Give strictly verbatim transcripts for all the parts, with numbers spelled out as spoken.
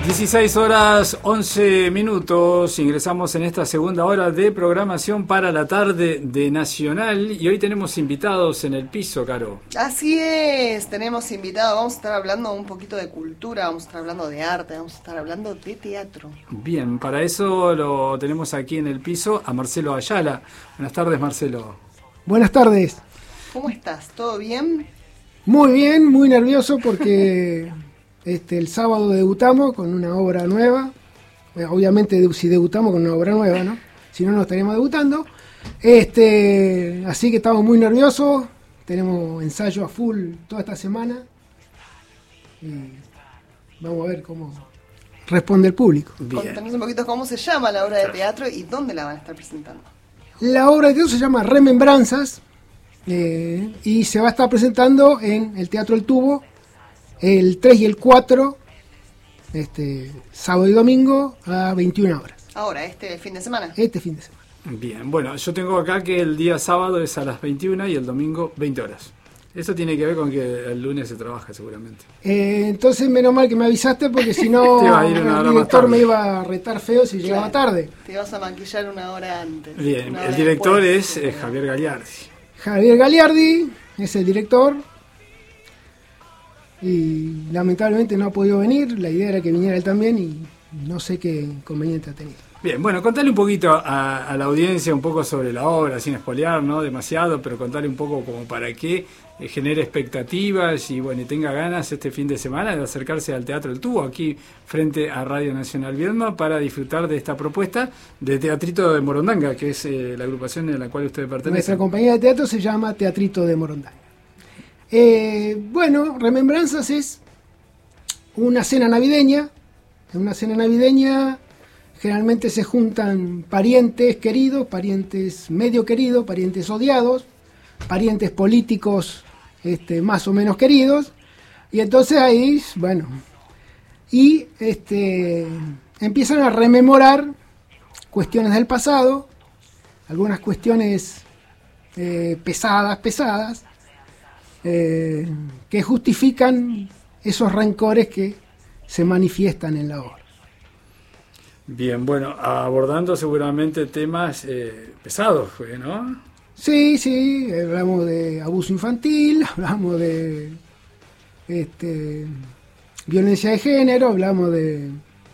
dieciséis horas once minutos, ingresamos en esta segunda hora de programación para la tarde de Nacional y hoy tenemos invitados en el piso, Caro. Así es, tenemos invitados, vamos a estar hablando un poquito de cultura, vamos a estar hablando de arte, vamos a estar hablando de teatro. Bien, para eso lo tenemos aquí en el piso a Marcelo Ayala. Buenas tardes, Marcelo. Buenas tardes. ¿Cómo estás? ¿Todo bien? Muy bien, muy nervioso porque... Este, el sábado debutamos con una obra nueva, eh, obviamente de, si debutamos con una obra nueva, ¿no? Si no, no estaríamos debutando. Este, así que estamos muy nerviosos, tenemos ensayo a full toda esta semana y vamos a ver cómo responde el público. Bien. Contanos un poquito cómo se llama la obra de teatro y dónde la van a estar presentando. La obra de teatro se llama Remembranzas eh, y se va a estar presentando en el Teatro El Tubo el tres y el cuatro, este, sábado y domingo a veintiuna horas. Ahora, este fin de semana. Este fin de semana. Bien, bueno, yo tengo acá que el día sábado es a las veintiuna y el domingo veinte horas. Eso tiene que ver con que el lunes se trabaja seguramente. Eh, entonces menos mal que me avisaste porque si no el director me iba a retar feo si claro, llegaba tarde. Te vas a maquillar una hora antes. Bien, el director después, es eh, Javier Gagliardi. Javier Gagliardi es el director. Y lamentablemente no ha podido venir, la idea era que viniera él también y no sé qué inconveniente ha tenido. Bien, bueno, contale un poquito a, a la audiencia un poco sobre la obra, sin spoilear, ¿no? Demasiado, pero contale un poco como para que eh, genere expectativas y bueno, y tenga ganas este fin de semana de acercarse al Teatro El Tubo, aquí frente a Radio Nacional Viedma, para disfrutar de esta propuesta de Teatrito de Morondanga, que es eh, la agrupación en la cual ustedes pertenecen. Nuestra compañía de teatro se llama Teatrito de Morondanga. Eh, bueno, Remembranzas es una cena navideña. En una cena navideña generalmente se juntan parientes queridos, parientes medio queridos, parientes odiados, parientes políticos este, más o menos queridos. Y entonces ahí, bueno, y este, empiezan a rememorar cuestiones del pasado, algunas cuestiones eh, pesadas, pesadas. Eh, que justifican esos rencores que se manifiestan en la obra. Bien, bueno, abordando seguramente temas eh, pesados, ¿no? Sí, sí, hablamos de abuso infantil, hablamos de este, violencia de género, hablamos de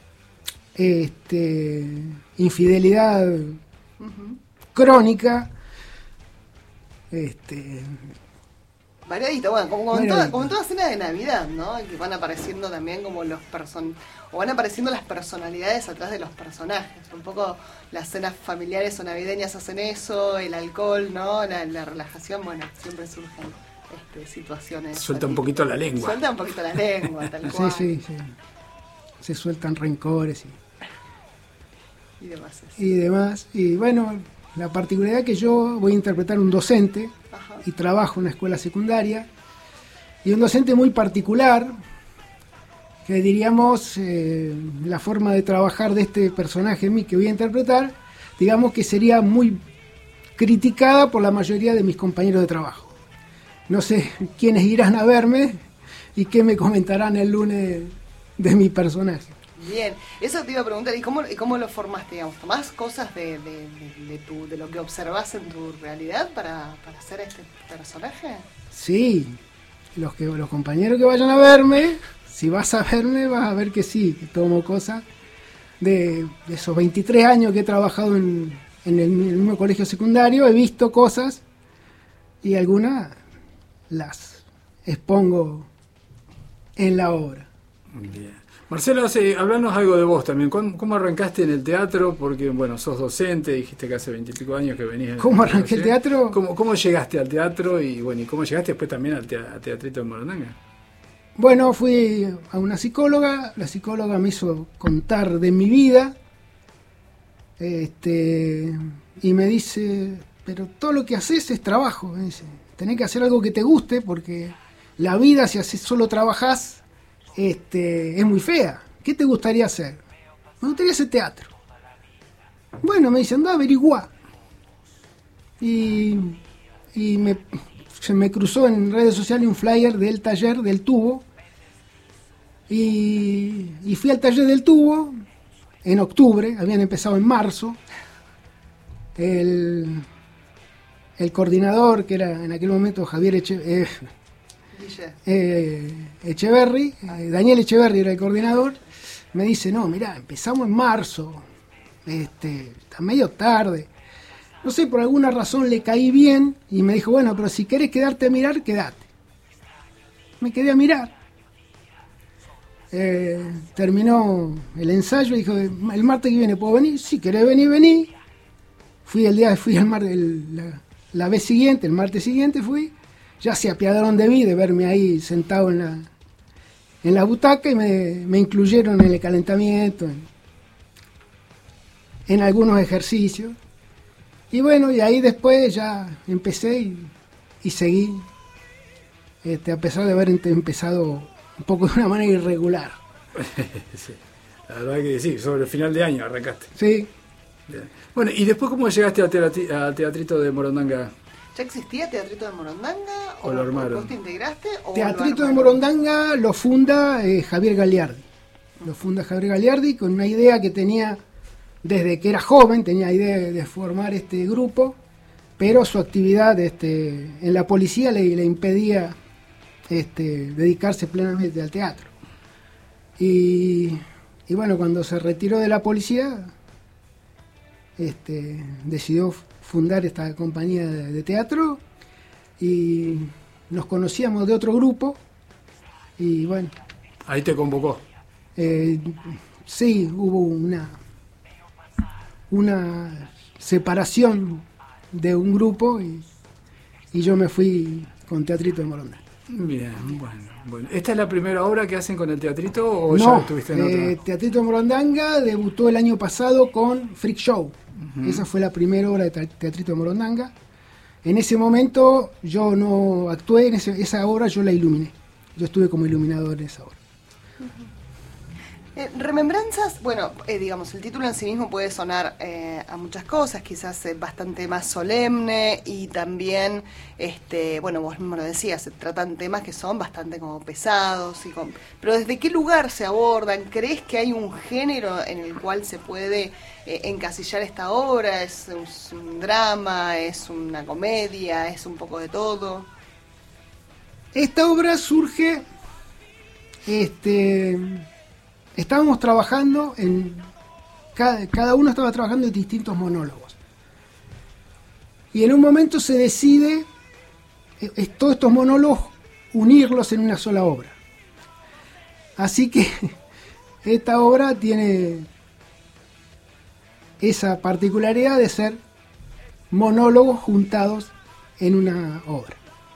este, infidelidad uh-huh. crónica, este variadito, bueno, como, como, en toda, como en toda cena de Navidad, ¿no? Que van apareciendo también como los person o van apareciendo las personalidades atrás de los personajes. Un poco las cenas familiares o navideñas hacen eso, el alcohol, ¿no? La, la relajación, bueno, siempre surgen este, situaciones. Suelta un poquito la lengua. Suelta un poquito la lengua, tal cual. Sí, sí, sí. Se sueltan rencores y, y demás. Eso. Y demás. Y bueno, la particularidad que yo voy a interpretar un docente. Ajá. Y trabajo en una escuela secundaria y un docente muy particular que diríamos eh, la forma de trabajar de este personaje que voy a interpretar, digamos que sería muy criticada por la mayoría de mis compañeros de trabajo. No sé quiénes irán a verme y qué me comentarán el lunes de mi personaje. Bien, eso te iba a preguntar, ¿y cómo, y cómo lo formaste, digamos? ¿Tomás cosas de, de, de, de, tu, de lo que observás en tu realidad para, para hacer este personaje? Sí, los, que, los compañeros que vayan a verme, si vas a verme, vas a ver que sí, que tomo cosas de, de esos veintitrés años que he trabajado en, en, el, en el mismo colegio secundario, he visto cosas y algunas las expongo en la obra. Bien. Marcelo, hace, hablanos algo de vos también. ¿Cómo, ¿Cómo arrancaste en el teatro? Porque, bueno, sos docente, dijiste que hace veintipico años que venís. ¿Cómo arranqué el teatro? ¿Cómo, ¿Cómo llegaste al teatro? Y, bueno, ¿y cómo llegaste después también al Teatrito de Morondanga? Bueno, fui a una psicóloga. La psicóloga me hizo contar de mi vida. Este, y me dice, pero todo lo que haces es trabajo. Me dice, tenés que hacer algo que te guste porque la vida, si haces solo trabajás, Este, es muy fea. ¿Qué te gustaría hacer? Me gustaría hacer teatro. Bueno, me dice, anda a averiguar. Y, y me, se me cruzó en redes sociales un flyer del taller del Tubo Y, y fui al taller del tubo en octubre, habían empezado en marzo. El, el coordinador, que era en aquel momento Javier Eche, eh, eh, Echeverri, eh, Daniel Echeverri era el coordinador, me dice, no, mirá, empezamos en marzo, este, está medio tarde. No sé, por alguna razón le caí bien y me dijo, bueno, pero si querés quedarte a mirar, quedate. Me quedé a mirar. Eh, terminó el ensayo y dijo, el martes que viene puedo venir, si querés venir, vení. Fui el día, fui el martes, el, la, la vez siguiente, el martes siguiente fui, ya se apiadaron de mí, de verme ahí sentado en la, en la butaca y me, me incluyeron en el calentamiento, en, en algunos ejercicios. Y bueno, y ahí después ya empecé y, y seguí, este, a pesar de haber empezado un poco de una manera irregular. Sí, la verdad que sí, sobre el final de año arrancaste. Sí. Bien. Bueno, ¿y después cómo llegaste a, teatri- a Teatrito de Morondanga? ¿Ya existía Teatrito de Morondanga? ¿O lo armaron? ¿Vos te integraste? O Teatrito de Morondanga lo funda eh, Javier Gagliardi. Lo funda Javier Gagliardi con una idea que tenía desde que era joven, tenía idea de, de formar este grupo, pero su actividad este, en la policía le, le impedía este, dedicarse plenamente al teatro. Y, y bueno, cuando se retiró de la policía, este, decidió fundar esta compañía de, de teatro y nos conocíamos de otro grupo y bueno. Ahí te convocó. Eh, sí, hubo una, una separación de un grupo y, y yo me fui con Teatrito de Morondanga. Bien, bueno, bueno. ¿Esta es la primera obra que hacen con el Teatrito o no, ya estuviste en eh, otra? Teatrito de Morondanga debutó el año pasado con Freak Show. Uh-huh. Esa fue la primera obra de Teatrito de Morondanga. En ese momento yo no actué en ese, esa obra, yo la iluminé. Yo estuve como iluminador en esa obra. Uh-huh. Eh, remembranzas, bueno, eh, digamos, el título en sí mismo puede sonar eh, a muchas cosas, quizás eh, bastante más solemne y también, este, bueno, vos mismo lo decías, se tratan temas que son bastante como pesados, y con, pero ¿desde qué lugar se abordan? ¿Crees que hay un género en el cual se puede eh, encasillar esta obra? ¿Es, ¿Es un drama? ¿Es una comedia? ¿Es un poco de todo? Esta obra surge, este... estábamos trabajando en cada, cada uno estaba trabajando en distintos monólogos y en un momento se decide eh, todos estos monólogos unirlos en una sola obra, así que esta obra tiene esa particularidad de ser monólogos juntados en una obra.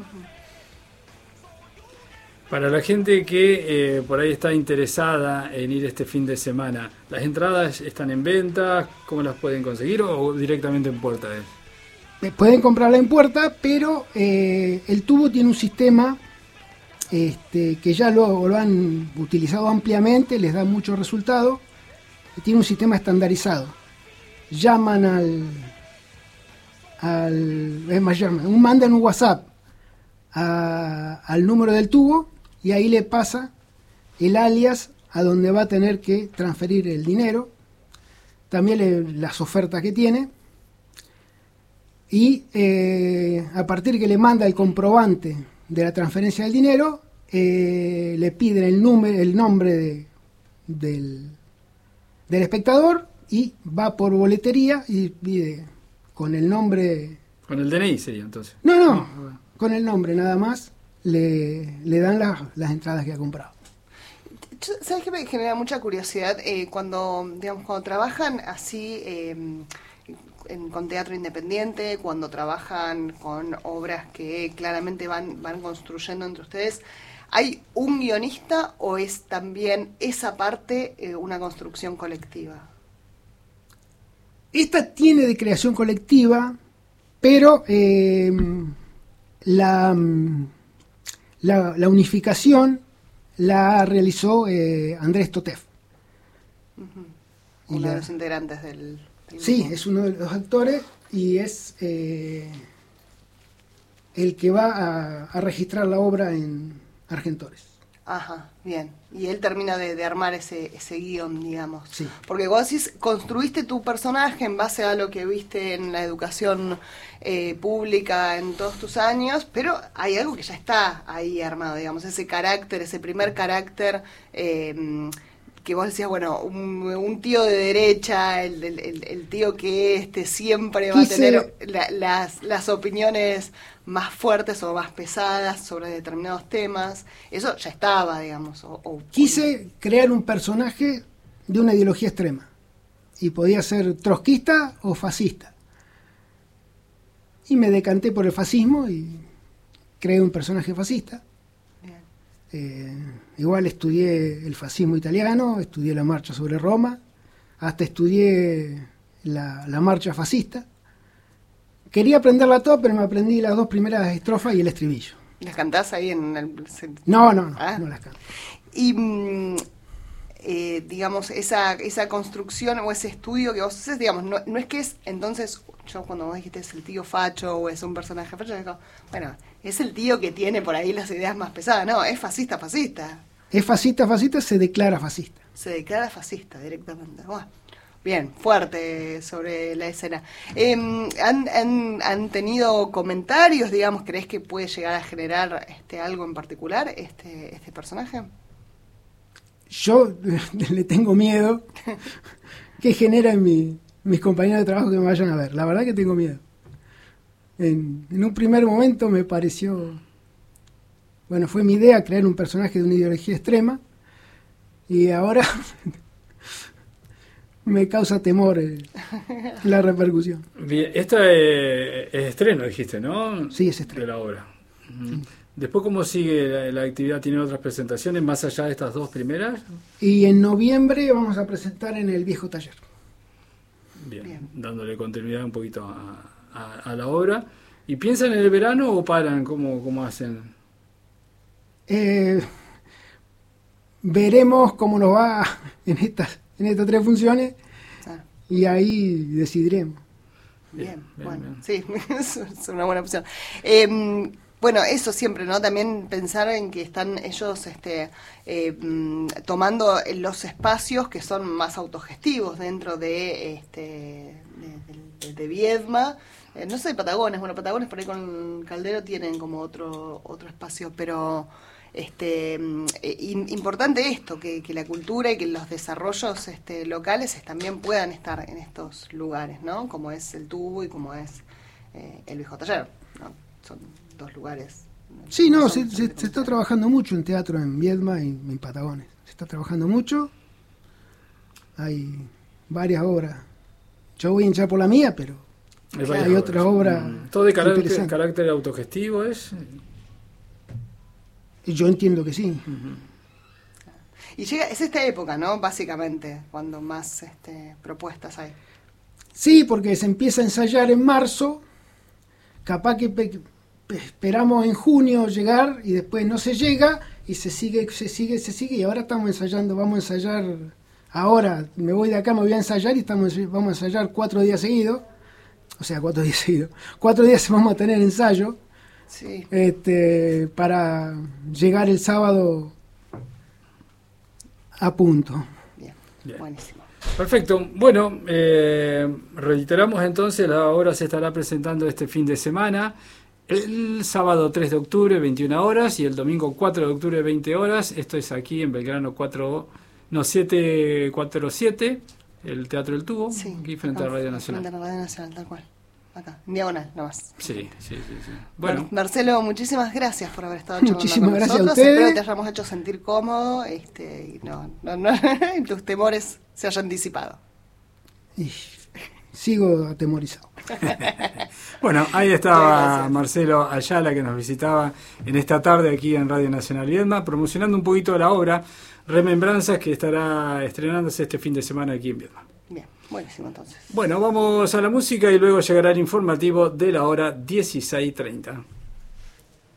Para la gente que eh, por ahí está interesada en ir este fin de semana, ¿las entradas están en venta? ¿Cómo las pueden conseguir o directamente en puerta? Eh, pueden comprarla en puerta, pero eh, el tubo tiene un sistema este, que ya lo, lo han utilizado ampliamente, les da mucho resultado, tiene un sistema estandarizado. Llaman al... al es más, llaman, mandan un WhatsApp a, al número del tubo y ahí le pasa el alias a donde va a tener que transferir el dinero, también le, las ofertas que tiene, y eh, a partir que le manda el comprobante de la transferencia del dinero, eh, le piden el, número, el nombre de, del, del espectador y va por boletería y pide con el nombre... Con el D N I sería entonces. No, no, no. Con el nombre nada más le, le dan las, las entradas que ha comprado. ¿Sabes qué me genera mucha curiosidad? Eh, cuando, digamos, cuando trabajan así eh, en, con teatro independiente, cuando trabajan con obras que claramente van, van construyendo entre ustedes, ¿hay un guionista o es también esa parte eh, una construcción colectiva? Esta tiene de creación colectiva, pero eh, la, la, la unificación la realizó eh, Andrés Totef. Uh-huh. Uno la, de los integrantes del, del Sí, grupo. es uno de los actores y es eh, el que va a, a registrar la obra en Argentores. Ajá, bien. Y él termina de, de armar ese, ese guión, digamos. Sí. Porque vos decís, construiste tu personaje en base a lo que viste en la educación eh, pública en todos tus años, pero hay algo que ya está ahí armado, digamos, ese carácter, ese primer carácter eh, que vos decías, bueno, un, un tío de derecha, el, el, el, el tío que este siempre va Quise... a tener la, las, las opiniones más fuertes o más pesadas sobre determinados temas, eso ya estaba, digamos. O, o, Quise crear un personaje de una ideología extrema, y podía ser trotskista o fascista. Y me decanté por el fascismo y creé un personaje fascista. Eh, igual estudié el fascismo italiano, estudié la marcha sobre Roma, hasta estudié la, la marcha fascista. Quería aprenderla toda, pero me aprendí las dos primeras estrofas y el estribillo. ¿Las cantás ahí en el...? No, no, no, ¿Ah? no las canto. Y, eh, digamos, esa esa construcción o ese estudio que vos haces, digamos, no, no es que es, entonces, yo cuando vos dijiste es el tío facho o es un personaje facho, digo, bueno, es el tío que tiene por ahí las ideas más pesadas, no, es fascista, fascista. Es fascista, fascista, se declara fascista. Se declara fascista directamente, bueno. Bien, fuerte sobre la escena. Eh, ¿han, han, ¿Han tenido comentarios, digamos, crees que puede llegar a generar este algo en particular, este, este personaje? Yo le tengo miedo que genera en mi, mis compañeros de trabajo que me vayan a ver. La verdad que tengo miedo. En, en un primer momento me pareció... Bueno, fue mi idea crear un personaje de una ideología extrema, y ahora... me causa temor eh, la repercusión. Bien, esta es, es estreno, dijiste, ¿no? Sí, es estreno. De la obra. Sí. Después, ¿cómo sigue la, la actividad? ¿Tiene otras presentaciones más allá de estas dos primeras? Y en noviembre vamos a presentar en el Viejo Taller. Bien, Bien. dándole continuidad un poquito a, a, a la obra. ¿Y piensan en el verano o paran? ¿Cómo, cómo hacen? Eh, veremos cómo nos va en estas en estas tres funciones, ah. y ahí decidiremos. Bien, bien, bien bueno, bien. Sí, es una buena opción. Eh, bueno, eso siempre, ¿no? También pensar en que están ellos este, eh, tomando los espacios que son más autogestivos dentro de este de, de, de Viedma. Eh, no sé, Patagones, bueno, Patagones por ahí con Caldero tienen como otro otro espacio, pero... Este, eh, importante esto, que, que la cultura y que los desarrollos este, locales también puedan estar en estos lugares, ¿no? Como es el Tubo y como es eh, el Viejo Taller, ¿no? Son dos lugares. Sí, no, se, se, se está trabajando mucho en teatro en Viedma y en Patagones. Se está trabajando mucho. Hay varias obras. Yo voy a hinchar por la mía, pero hay, hay otras obras. Mm. Todo de carácter, carácter autogestivo es. Yo entiendo que sí. Uh-huh. Y llega, es esta época, ¿no? Básicamente, cuando más este, propuestas hay. Sí, porque se empieza a ensayar en marzo, capaz que pe- pe- esperamos en junio llegar y después no se llega y se sigue, se sigue, se sigue y ahora estamos ensayando, vamos a ensayar, ahora me voy de acá, me voy a ensayar y estamos, vamos a ensayar cuatro días seguidos, o sea, cuatro días seguidos, cuatro días vamos a tener ensayo. Sí. Este, para llegar el sábado a punto. Bien, Bien. Buenísimo. Perfecto. Bueno, eh, reiteramos entonces, la obra se estará presentando este fin de semana, el sábado tres de octubre, veintiuna horas, y el domingo cuatro de octubre, veinte horas. Esto es aquí en Belgrano cuatro, no, siete cuatro siete, el Teatro del Tubo, Sí, aquí frente a Radio Nacional. Frente a la Radio Nacional, tal cual. Acá, en diagonal, nomás. Sí, sí, sí, sí. Bueno, Marcelo, muchísimas gracias por haber estado charlando Muchísimas con gracias nosotros. a ustedes. Espero que te hayamos hecho sentir cómodo este, y no, no, no, y tus temores se hayan disipado. Y sigo atemorizado. bueno, ahí estaba Marcelo Ayala, que nos visitaba en esta tarde aquí en Radio Nacional Viedma, promocionando un poquito la obra Remembranzas, que estará estrenándose este fin de semana aquí en Viedma. Bien, buenísimo entonces. Bueno, vamos a la música y luego llegará el informativo de la hora dieciséis treinta.